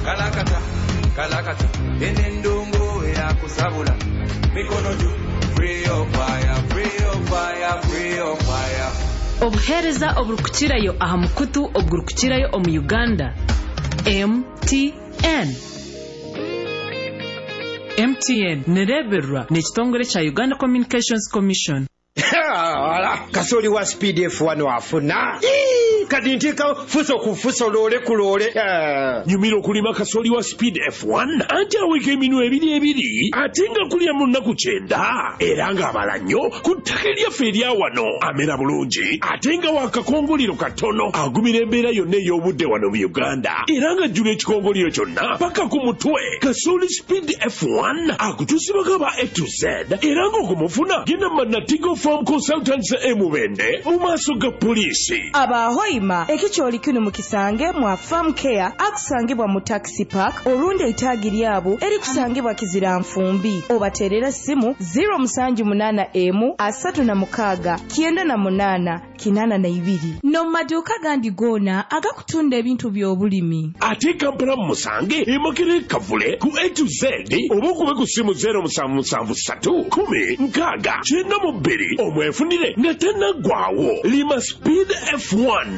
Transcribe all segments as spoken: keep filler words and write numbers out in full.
Kalakata, kalakata, enendongo ya kusabula. Mikono juu, free your fire, free your fire, free your fire. Obuhereza oburukukirayo aha mukutu oburukukirayo omu Uganda. M T N. M T N nereberwa n'ekitongole kya Uganda Communications Commission. Ala kasoli wa speed F one wafuna kadi ntika fuso kufuso lole kulole nyumiro kulima kasoli wa speed F one anja weke eminu ebiri ebiri atenga kulya mu nnaku kyenda era nga abala nnyo ku ttaka eryaffe erya wano amera bulungi atenga wakakongoliro katono agumira embeera yonna ey'obudde wano mu Uganda era nga jjula ekikongoliro kyonna paka ku mutwe kasoli speed F one akutuusibwako aba A to Z era ng'okumufuna genda mannatigo Farm Consultants emubende mu maaso ga poliisi abahoima ekikyoli kino mu kisange mwa Farm Care akusangibwa mu Taxi Park olundi eitaagi lyabo eri kusangibwa Kizira Nfumbi obaterera simu zero musanju munana emu asatu na mukaaga kyenda na munana kinana na ibiri no maduka gandi gona agakutunda ebintu by'obulimi ate Kampala musange emakere kavule ku A to Z oba okube ku simu zero musanvu musanvu ssatu kumi nkaaga kyenda mu bbiri omwefunire nga tannagwawo lima speed F one.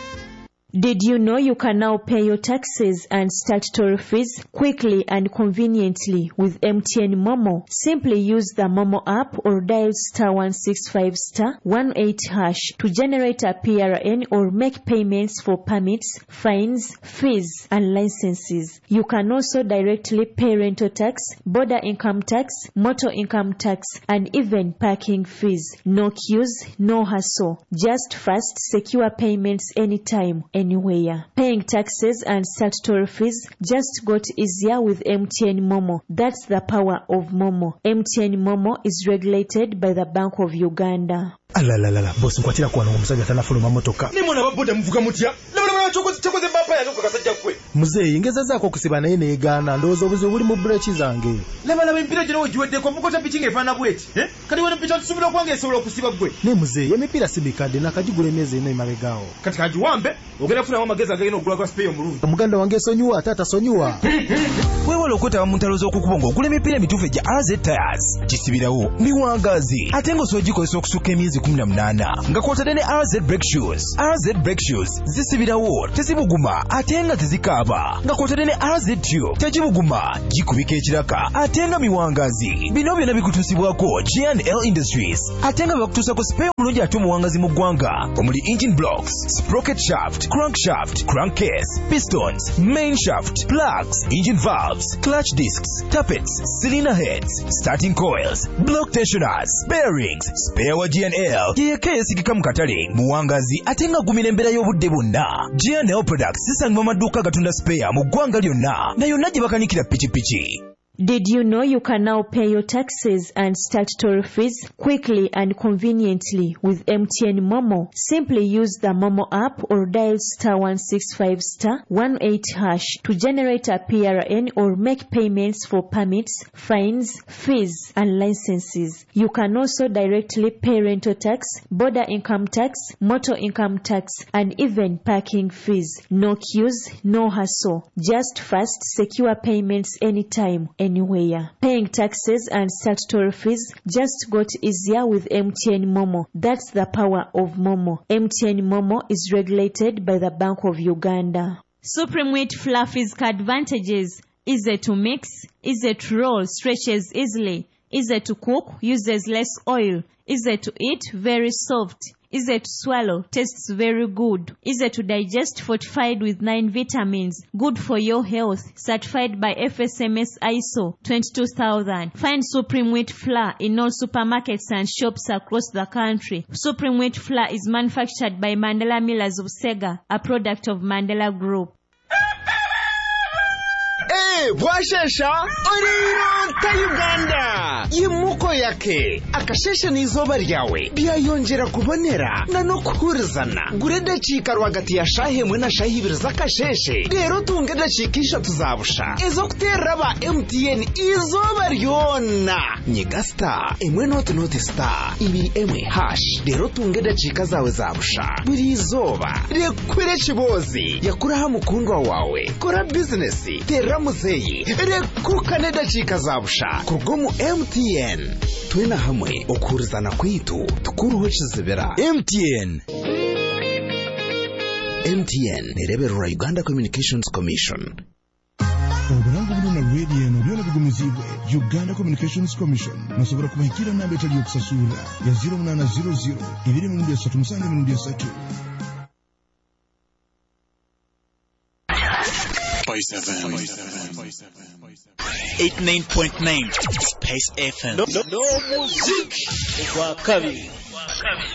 Did you know you can now pay your taxes and statutory fees quickly and conveniently with M T N Momo? Simply use the Momo app or dial star one six five star one eight hash to generate a P R N or make payments for permits, fines, fees, and licenses. You can also directly pay rental tax, border income tax, motor income tax, and even parking fees. No queues, no hassle. Just fast, secure payments anytime, anywhere. Paying taxes and statutory fees just got easier with M T N Momo. That's the power of Momo. M T N Momo is regulated by the Bank of Uganda. Alalalala, bosi nkwatira kwa n'omusajja tanafuluma motoka. Nimona baboda mvuga mutya. Nabula chokoze chokoze bapa yazo kasajja kwe. Muzeyi ngezazaako okusiba naye neegaana ndowooza obuzibu buli mu breki zange. Lema laba empira gino ogiweddeko mukota pichinga efaana bweti. Eh? Kati wano picha tusubira okwange esobola okusiba gwe. Ne muzeyi emipiira si mikadde nakagigula emyezi ena emabegaawo. Kati kagiwambe ogenda kufuna amagezi agagenda okugula kwa spray omulungi. Omuganda wange esonyiwa taata sonyiwa. Weewala okwetaba mu ntalo z'okukubonga ogula emipiira emituufu egya R Z Tires. Kisibirawo miwangazi ate ng'osoogikozesa okusukka emyezi kumi na munaana nga kw'otadde ne R Z Brake Shoes. R Z Brake Shoes zisibirawo tezibuguma ate nga tezikaaba nga kw'otadde ne R Z Tube tegibuguma gikubika ekiraka ate nga miwangazi. Bino byonna bikutuusibwako G and L Industries ate nga bakutuusako spare omulungi ate omuwangazi mu ggwanga omuli engine blocks, sprocket shaft, crankshaft, crankcase, pistons, main shaft, plugs, engine valves, clutch discs, tappets, cylinder heads, starting coils, block tensioners, bearings, spare wa G and L yeka yesigika mu katale muwangazi ate nga gumira embeera y'obudde bwonna. G and L Products zisangibwa mu maduuka agatunda spare mu ggwanga lyonna na yonna gye bakanikira pikipiki. Did you know you can now pay your taxes and statutory fees quickly and conveniently with M T N Momo? Simply use the Momo app or dial star one six five star one eight hash to generate a P R N or make payments for permits, fines, fees, and licenses. You can also directly pay rental tax, border income tax, motor income tax, and even parking fees. No queues, no hassle. Just fast, secure payments anytime, anywhere. Paying taxes and statutory fees just got easier with M T N Momo. That's the power of Momo. M T N Momo is regulated by the Bank of Uganda. Supreme Wheat Flour Fizz advantages: easy to mix, easy to roll, stretches easily, easy to cook, uses less oil, easy to eat, very soft, easy to swallow, tastes very good, easy to digest, fortified with nine vitamins, good for your health, certified by F S M S I S O twenty-two thousand. Find Supreme Wheat Flour in all supermarkets and shops across the country. Supreme Wheat Flour is manufactured by Mandela Millers of Sega, a product of Mandela Group. eee bwashesha orironta uganda yimuko yake akasheshe n'izuba ryawe byayongera kubonera na no kurizana gure dacika rwagati ya shahe mwe na shahi ibiri z'akasheshe rero tunge dacika eshatu zabusha ezo kuteraba M T N izuba ryona nyiga star emwe note note star ibiri emwe hash rero tunge dacika zawe zabusha buri izuba rekwere kibozi yakuraho mukundwa wawe kora business tera muzeyi rekukane dacika zabusha kurgomu M T N twena hamwe okurizana kwitu tukuruho kizibera M T N. M T N nereberera Uganda Communications Commission. Oburango buno na radio eno byona bigumizibwe Uganda Communications Commission nasobora kubahikira namba etali okusasula ya zero munana zero zero ibiri mu ndiya satu musange mu ndiya satu. Space F M eighty-nine point nine Space F M. No, no music. Kwa kabiri.